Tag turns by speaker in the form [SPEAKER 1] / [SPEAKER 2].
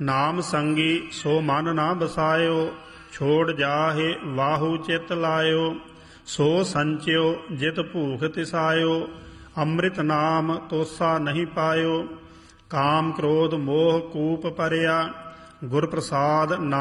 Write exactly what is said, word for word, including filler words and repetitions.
[SPEAKER 1] ਨਾਮ ਸੰਗੀ ਸੋ ਮਨ ਨਾ ਬਸਾਇਓ, ਛੋੜ ਜਾਹੇ ਵਾਹੂ ਚਿਤ ਲਾਇਓ। ਸੋ ਸੰਚਿਓ ਜਿਤ ਭੂਖ ਤਿਸਾਇਓ, ਅੰਮ੍ਰਿਤ ਨਾਮ ਤੋਸਾ ਨਹੀਂ ਪਾਇਓ। ਕਾਮ ਕ੍ਰੋਧ ਮੋਹ ਕੂਪ ਪਰਿਆ, ਗੁਰ ਪ੍ਰਸਾਦ